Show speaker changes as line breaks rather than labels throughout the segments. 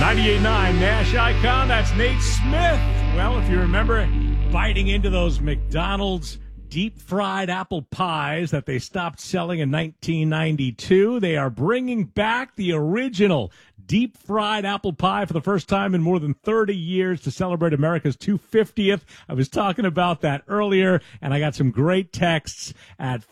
98.9 Nash Icon, that's Nate Smith. Well, if you remember biting into those McDonald's deep-fried apple pies that they stopped selling in 1992, they are bringing back the original deep-fried apple pie for the first time in more than 30 years to celebrate America's 250th. I was talking about that earlier, and I got some great texts at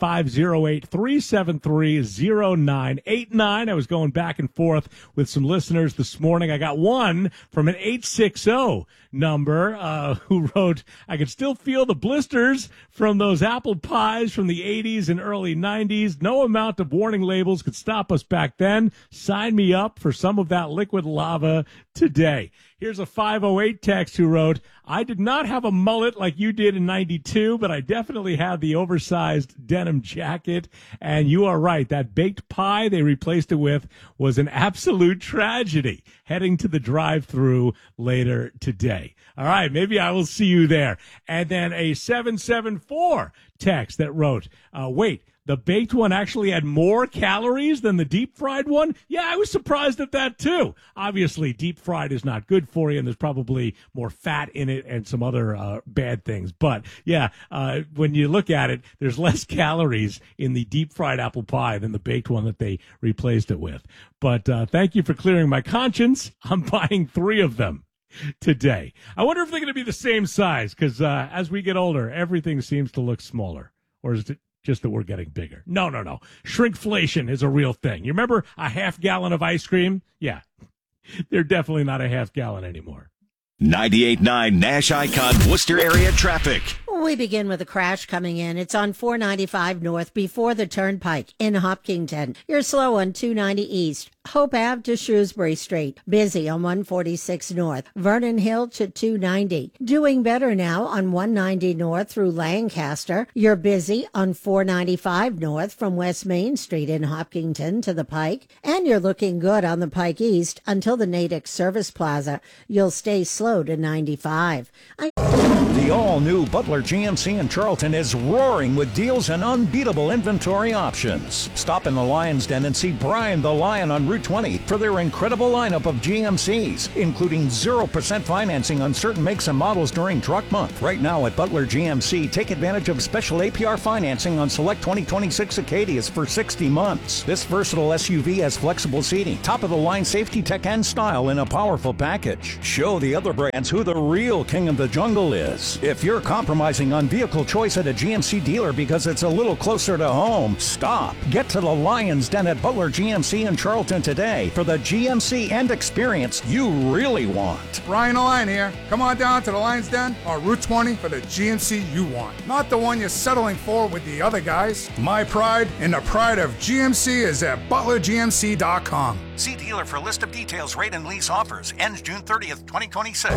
508-373-0989. I was going back and forth with some listeners this morning. I got one from an 860 number who wrote, I could still feel the blisters from those apple pies from the 80s and early 90s. No amount of warning labels could stop us back then. Sign me up for some of that liquid lava today. Here's a 508 text who wrote, I did not have a mullet like you did in 92, but I definitely had the oversized denim jacket. And you are right. That baked pie they replaced it with was an absolute tragedy. Heading to the drive-thru later today. All right, maybe I will see you there. And then a 774 text that wrote, wait, the baked one actually had more calories than the deep-fried one? Yeah, I was surprised at that, too. Obviously, deep-fried is not good for you, and there's probably more fat in it and some other bad things. But, yeah, when you look at it, there's less calories in the deep-fried apple pie than the baked one that they replaced it with. But thank you for clearing my conscience. I'm buying 3 of them today. I wonder if they're going to be the same size, because as we get older, everything seems to look smaller. Or is it just that we're getting bigger? No. Shrinkflation is a real thing. You remember a half gallon of ice cream? Yeah, they're definitely not a half gallon anymore.
98.9 Nash Icon Worcester area traffic.
We begin with a crash coming in. It's on 495 North before the Turnpike in Hopkinton. You're slow on 290 East. Hope Ave to Shrewsbury Street. Busy on 146 North. Vernon Hill to 290. Doing better now on 190 North through Lancaster. You're busy on 495 North from West Main Street in Hopkinton to the Pike. And you're looking good on the Pike East until the Natick Service Plaza. You'll stay slow to 95.
The all-new Butler GMC in Charlton is roaring with deals and unbeatable inventory options. Stop in the Lion's Den and see Brian the Lion on Route 20 for their incredible lineup of GMCs, including 0% financing on certain makes and models during Truck Month. Right now at Butler GMC, take advantage of special APR financing on select 2026 Acadias for 60 months. This versatile SUV has flexible seating, top-of-the-line safety tech and style in a powerful package. Show the other brands who the real king of the jungle is. If you're compromising on vehicle choice at a GMC dealer because it's a little closer to home, stop. Get to the Lion's Den at Butler GMC in Charlton today for the GMC and experience you really want.
Brian the Lion here. Come on down to the Lion's Den on Route 20 for the GMC you want. Not the one you're settling for with the other guys. My pride and the pride of GMC is at butlergmc.com.
See dealer for a list of details, rate, and lease offers. Ends June 30th, 2026.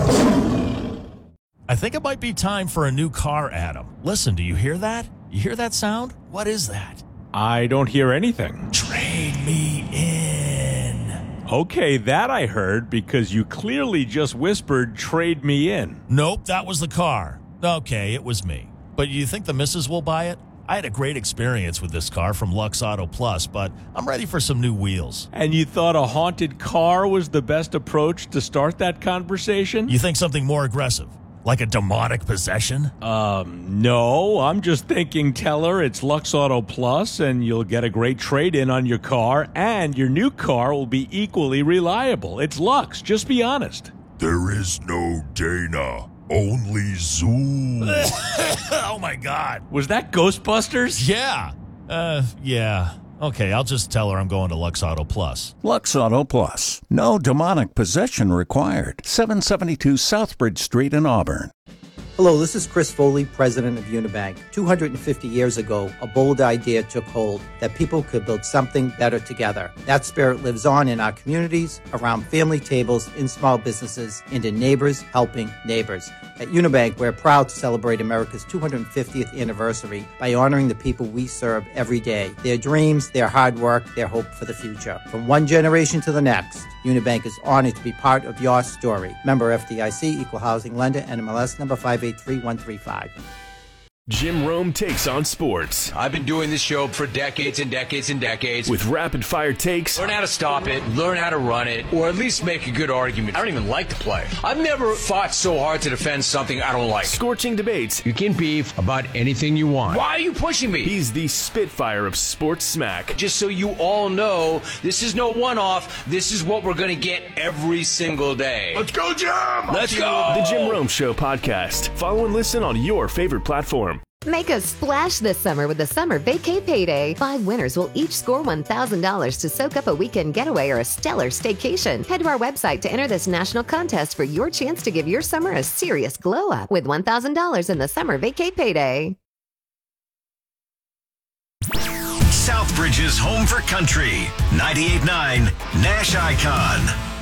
I think it might be time for a new car, Adam. Listen, do you hear that? You hear that sound? What is that?
I don't hear anything.
Trade me in.
Okay, that I heard because you clearly just whispered, trade me in.
Nope, that was the car. Okay, it was me. But you think the missus will buy it? I had a great experience with this car from Lux Auto Plus, but I'm ready for some new wheels.
And you thought a haunted car was the best approach to start that conversation?
You think something more aggressive? Like a demonic possession?
No. I'm just thinking, tell her it's Lux Auto Plus and you'll get a great trade-in on your car and your new car will be equally reliable. It's Lux. Just be honest.
There is no Dana. Only Zoom.
Oh, my God.
Was that Ghostbusters?
Yeah. Yeah. Okay, I'll just tell her I'm going to Lux Auto Plus.
Lux Auto Plus. No demonic possession required. 772 Southbridge Street in Auburn.
Hello, this is Chris Foley, president of Unibank. 250 years ago, a bold idea took hold that people could build something better together. That spirit lives on in our communities, around family tables, in small businesses, and in neighbors helping neighbors. At Unibank, we're proud to celebrate America's 250th anniversary by honoring the people we serve every day, their dreams, their hard work, their hope for the future. From one generation to the next, Unibank is honored to be part of your story. Member FDIC, Equal Housing Lender, NMLS number 583135.
Jim Rome takes on sports.
I've been doing this show for decades and decades and decades.
With rapid-fire takes.
Learn how to stop it, learn how to run it, or at least make a good argument. I don't even like to play. I've never fought so hard to defend something I don't like.
Scorching debates.
You can beef about anything you want. Why are you pushing me?
He's the Spitfire of sports smack.
Just so you all know, this is no one-off. This is what we're going to get every single day.
Let's go, Jim!
Let's go!
The Jim Rome Show podcast. Follow and listen on your favorite platform.
Make a splash this summer with the Summer Vacay Payday. 5 winners will each score $1,000 to soak up a weekend getaway or a stellar staycation. Head to our website to enter this national contest for your chance to give your summer a serious glow-up with $1,000 in the Summer Vacay Payday.
Southbridge's home for country. 98.9 Nash Icon.